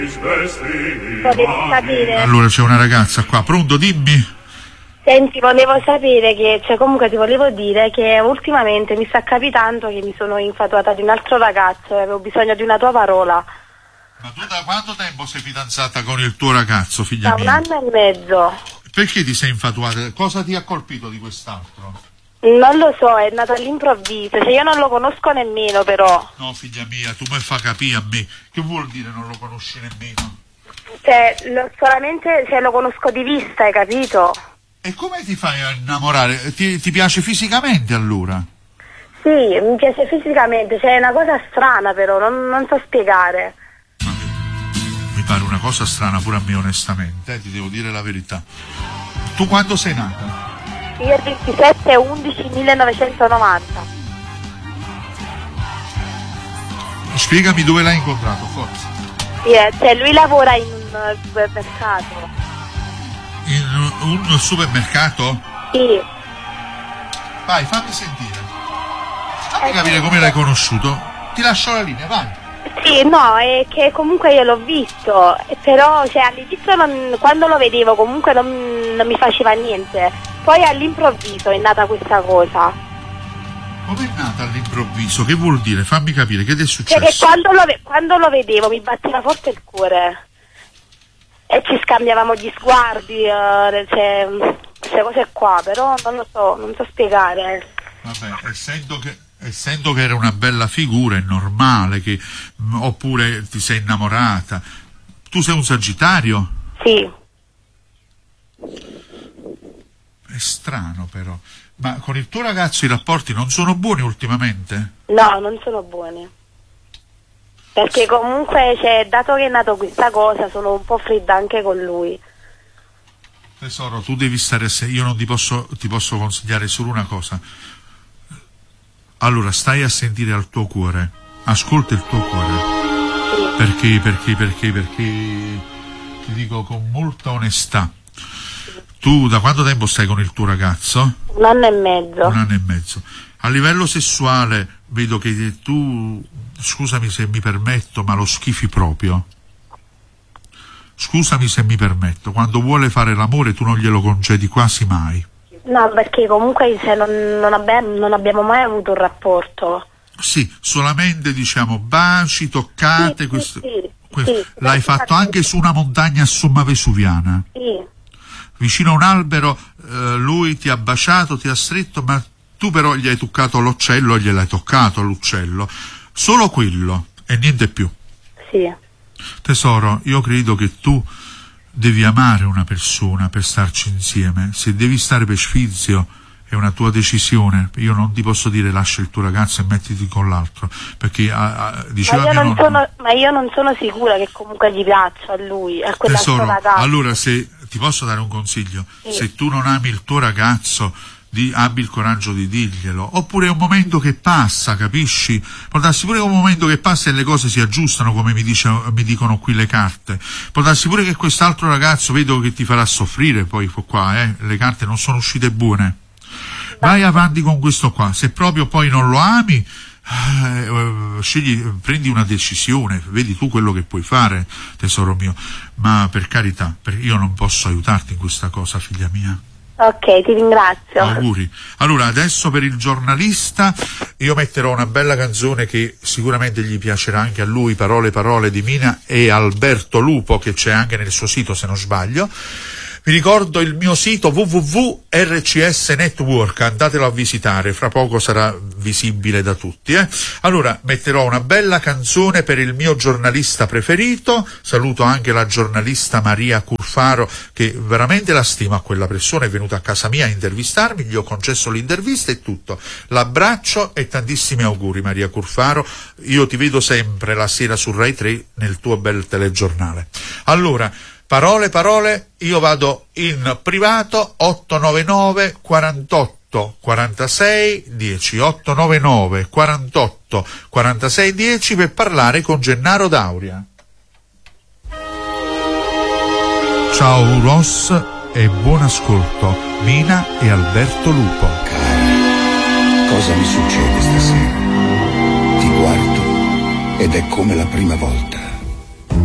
Volevo sapere. Allora c'è una ragazza qua, pronto, dimmi. Senti, volevo sapere che, comunque ti volevo dire che ultimamente mi sta capitando che mi sono infatuata di un altro ragazzo e avevo bisogno di una tua parola. Ma tu da quanto tempo sei fidanzata con il tuo ragazzo, figlia Da mia? un anno e mezzo. Perché ti sei infatuata? Cosa ti ha colpito di quest'altro? Non lo so, è nato all'improvviso, io non lo conosco nemmeno però. No, figlia mia, tu mi fai capire a me. Che vuol dire non lo conosci nemmeno? Solamente lo conosco di vista, hai capito? E come ti fai a innamorare? Ti piace fisicamente allora? Sì, mi piace fisicamente, è una cosa strana però, non so spiegare. Mi pare una cosa strana pure a me onestamente, ti devo dire la verità. Tu quando sei nata? Io il 27/11/1990. Spiegami dove l'hai incontrato, forza. Sì, lui lavora in un supermercato. In un supermercato? Sì. Vai, fammi sentire. Fammi capire come l'hai conosciuto. Ti lascio la linea, vai. Sì, no, è che comunque io l'ho visto, però all'inizio quando lo vedevo comunque non mi faceva niente. Poi all'improvviso è nata questa cosa. Come è nata all'improvviso? Che vuol dire? Fammi capire, che ti è successo? Che quando lo vedevo mi batteva forte il cuore. E ci scambiavamo gli sguardi, queste cose qua, però non so spiegare. Vabbè, essendo che era una bella figura, è normale che... Oppure ti sei innamorata. Tu sei un Sagittario? Sì. È strano però. Ma con il tuo ragazzo i rapporti non sono buoni ultimamente? No, non sono buoni. Perché comunque, dato che è nato questa cosa, sono un po' fredda anche con lui. Tesoro, tu devi stare io non ti posso consigliare solo una cosa. Allora, stai a sentire al tuo cuore. Ascolta il tuo cuore. Sì. Perché ti dico con molta onestà. Tu da quanto tempo stai con il tuo ragazzo? 1 anno e mezzo. 1 anno e mezzo. A livello sessuale vedo che tu, scusami se mi permetto, ma lo schifi proprio. Scusami se mi permetto, quando vuole fare l'amore tu non glielo concedi quasi mai. No, perché comunque non abbiamo mai avuto un rapporto. Sì, solamente diciamo baci, toccate, Sì. L'hai fatto anche su una montagna a Somma Vesuviana? Sì. Vicino a un albero lui ti ha baciato, ti ha stretto, ma tu però gli hai toccato l'uccello, gliel'hai toccato l'uccello. Solo quello e niente più. Sì. Tesoro, io credo che tu devi amare una persona per starci insieme. Se devi stare per sfizio è una tua decisione. Io non ti posso dire lascia il tuo ragazzo e mettiti con l'altro, perché diceva ma io non sono sicura che comunque gli piaccia a lui, a quell'altro Tesoro, ragazzo. allora se ti posso dare un consiglio, sì. Se tu non ami il tuo ragazzo, abbi il coraggio di dirglielo, oppure è un momento che passa, capisci? Può darsi pure che è un momento che passa e le cose si aggiustano, come mi dicono qui le carte. Può darsi pure che quest'altro ragazzo vedo che ti farà soffrire poi qua, le carte non sono uscite buone. Vai avanti con questo qua, se proprio poi non lo ami, prendi una decisione, vedi tu quello che puoi fare, tesoro mio, ma per carità, io non posso aiutarti in questa cosa, figlia mia. Ok, ti ringrazio. Auguri. Allora, adesso per il giornalista io metterò una bella canzone che sicuramente gli piacerà anche a lui, Parole di Mina e Alberto Lupo, che c'è anche nel suo sito se non sbaglio. Vi ricordo il mio sito www.rcs Network, andatelo a visitare, fra poco sarà visibile da tutti. Allora metterò una bella canzone per il mio giornalista preferito, saluto anche la giornalista Maria Curfaro, che veramente la stimo a quella persona, è venuta a casa mia a intervistarmi, gli ho concesso l'intervista e tutto. L'abbraccio e tantissimi auguri Maria Curfaro, io ti vedo sempre la sera su Rai 3 nel tuo bel telegiornale. Allora, Parole, io vado in privato 899 48 46 10, 899 48 46 10 per parlare con Gennaro Dauria. Ciao Ross e buon ascolto, Mina e Alberto Lupo. Cara, cosa mi succede stasera? Ti guardo ed è come la prima volta.